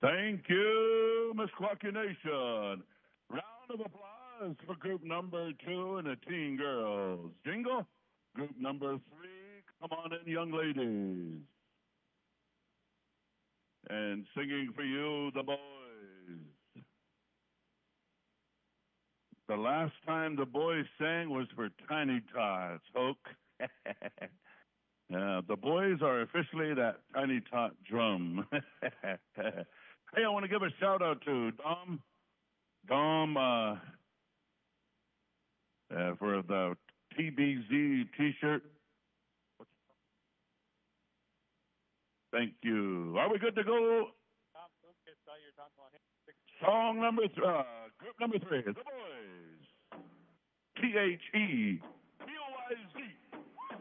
Thank you, Meskwaki Nation. Round of applause for group number 2 and the Teen Girls. Jingle. Group number 3, come on in, young ladies. And singing for you, the boys. The last time the boys sang was for Tiny Tots, Hoke. The boys are officially that Tiny Tot drum. Hey, I want to give a shout out to Dom. Dom, for the TBZ T-shirt. Thank you. Are we good to go? Song number group number 3, the boys. THEBOYZ.